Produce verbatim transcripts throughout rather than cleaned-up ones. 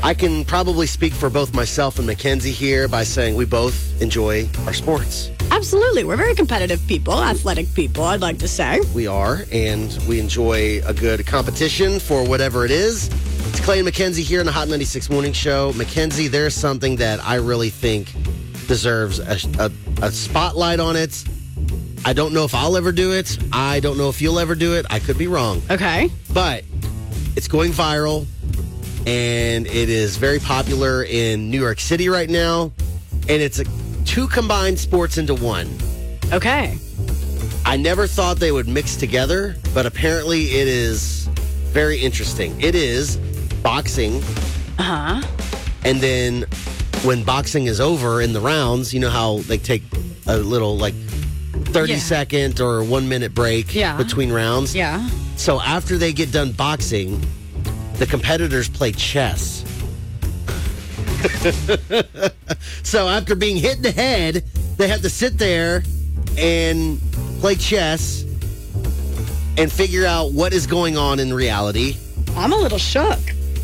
I can probably speak for both myself and Mackenzie here by saying we both enjoy our sports. Absolutely. We're very competitive people, athletic people, I'd like to say. We are, and we enjoy a good competition for whatever it is. It's Clay and Mackenzie here in the Hot ninety-six Morning Show. Mackenzie, there's something that I really think deserves a, a, a spotlight on it. I don't know if I'll ever do it. I don't know if you'll ever do it. I could be wrong. Okay. But it's going viral, and it is very popular in New York City right now, and it's a, two combined sports into one. Okay. I never thought they would mix together, but apparently it is very interesting. It is boxing. Uh-huh. And then when boxing is over in the rounds, you know how they take a little like thirty Yeah. second or one minute break Yeah. between rounds? Yeah. So after they get done boxing, the competitors play chess. So after being hit in the head, they have to sit there and play chess and figure out what is going on in reality. I'm a little shook.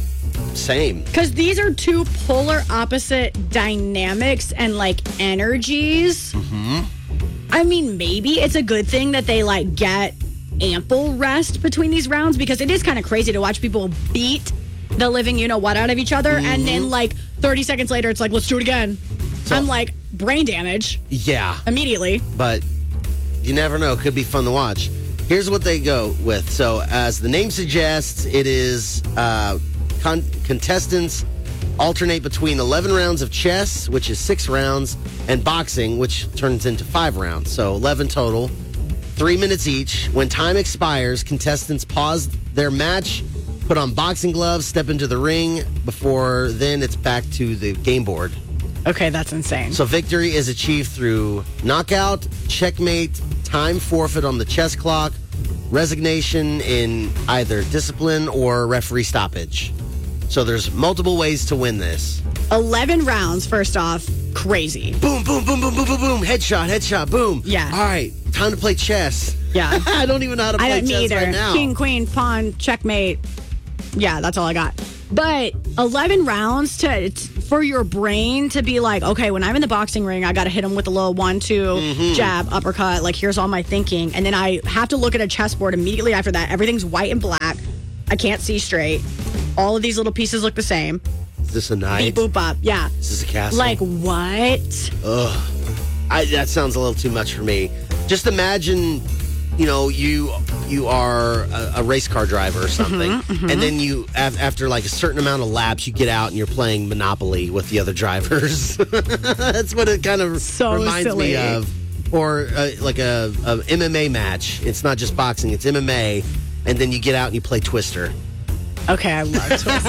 Same. Because these are two polar opposite dynamics and like energies. Mm-hmm. I mean, maybe it's a good thing that they like get ample rest between these rounds, because it is kind of crazy to watch people beat the living you know what out of each other, Mm-hmm. and then like thirty seconds later it's like, let's do it again. So- I'm like, brain damage Yeah. immediately. But you never know. Could be fun to watch. Here's what they go with. So as the name suggests, it is uh, con- contestants alternate between eleven rounds of chess, which is six rounds, and boxing, which turns into five rounds. So eleven total, three minutes each. When time expires, contestants pause their match, put on boxing gloves, step into the ring. Before then, it's back to the game board. Okay, that's insane. So victory is achieved through knockout, checkmate, time forfeit on the chess clock, resignation in either discipline or referee stoppage. So there's multiple ways to win this. eleven rounds, first off, crazy. Boom, boom, boom, boom, boom, boom, boom. Headshot, headshot, boom. Yeah. All right, time to play chess. Yeah. I don't even know how to play I don't chess either. right now. King, queen, pawn, checkmate. Yeah, that's all I got. But eleven rounds to it's for your brain to be like, okay, when I'm in the boxing ring, I got to hit him with a little one, two, Mm-hmm. jab, uppercut. Like, here's all my thinking. And then I have to look at a chessboard immediately after that. Everything's white and black. I can't see straight. All of these little pieces look the same. Is this a Beep, knight? boop, bop. Yeah. Is this a castle? Like, what? Ugh. I, that sounds a little too much for me. Just imagine, you know, you you are a, a race car driver or something, Mm-hmm, and then you, af- after like a certain amount of laps, you get out and you're playing Monopoly with the other drivers. That's what it kind of So reminds silly. me of. Or uh, like a, a M M A match. It's not just boxing, it's M M A, and then you get out and you play Twister. Okay, I love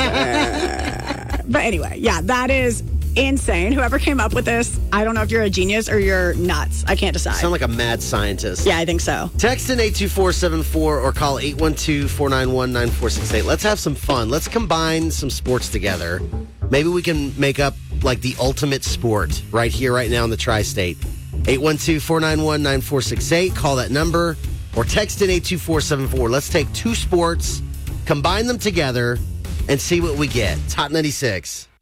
Twister. But anyway, yeah, that is insane. Whoever came up with this, I don't know if you're a genius or you're nuts. I can't decide. Sound like a mad scientist. Yeah, I think so. Text in eight two four seven four or call eight one two, four nine one, nine four six eight. Let's have some fun. Let's combine some sports together. Maybe we can make up like the ultimate sport right here, right now in the tri-state. eight one two, four nine one, nine four six eight. Call that number or text in eight two four seven four. Let's take two sports, combine them together, and see what we get. It's Hot ninety-six.